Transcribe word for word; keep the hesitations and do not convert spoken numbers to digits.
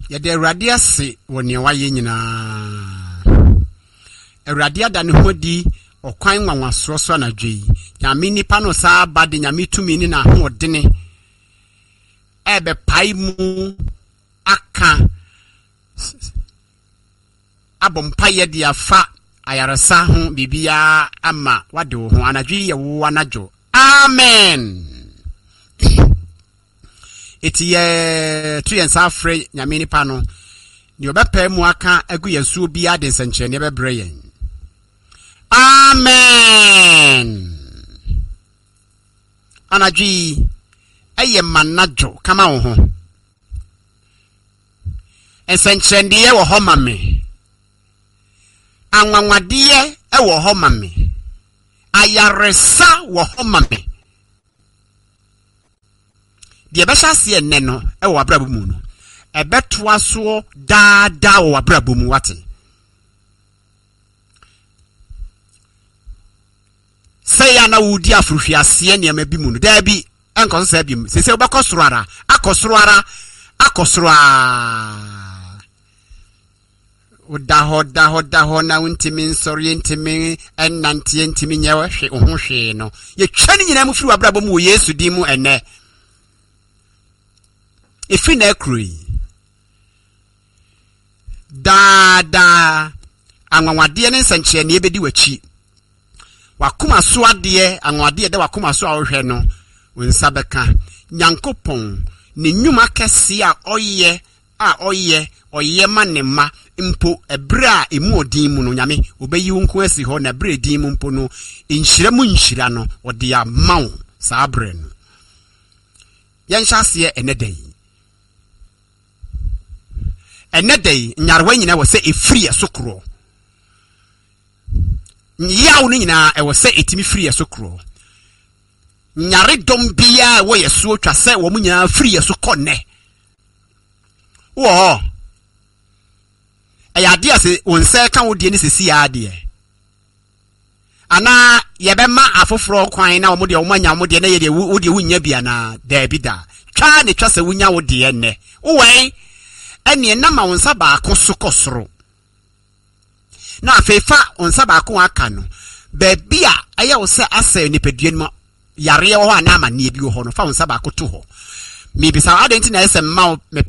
Yede Awurade ase wo ne waye nyina. Awurade ada ne hodi okwan nwanwasoro so na dwei. Nyame nipa no saa bade nyame tumi ni na ho odene. Ebe pai mu aka abompaye de afa ayaresa ho bibia ama wade wo ho anadwi ye wo anajo. Amen. Eti ye tu yen sa frɛ nyame nipa no ni obepa mu aka agu yesuo bia de nsenkyere ne bebre yen. Amen. Anadwi eye manajo kama wo ho. Nsenkyere de wo ho mame. Anwanwade e wo ho mame. Ayaresa wo ho mame. Die besha se enne no e wo abrabo mu no ebetoa so daada wo abrabo mu wate say ya na wudi afruhwi ase ne ma bi mu no da bi enko so bi se se obekosoro ara akosoro ara akosoro a oda hoda hoda ho na untimi nsori ntimi ennante ntimi nyewe hwe ho hwe no ye twani nyina mu firi abrabo mu Yesu di mu enne. If in a cree da da anwade ne nsanche ne ebedi wachi wakuma so ade anwade de wakuma so ahwe no wonsa beka nyankopon ne nnwuma kese a oye a oye oye ma ne ma mpo ebra emu odin mu no nyame obeyi wonko asi ho na ebra edin mu mpo no enhyira mu nhyira no ode ya mawo sa abre no yenhyase enedai. Enedai nyarwa nyina wo se efiri esokro nyawo nyina e wo se etimi firi esokro nyare dom bia wo yeso twa se wo mu nyina firi esokone wo e ya dia se wonse ka wo die ne sesi ya de ana ye be ma afoforo kwan na wo de wo manya wo de na ye de wo de wunya bia na da bi da twa ne twa se wunya wo de ne wo wen eni na ma wonsa ba akoso kosoro na afefa wonsa ba akon aka no ba bia aye wo se asa nipadua no yare wo ho ana ama ne bi wo ho no fa wonsa ba akoto ho mi bisa adenti na ese ma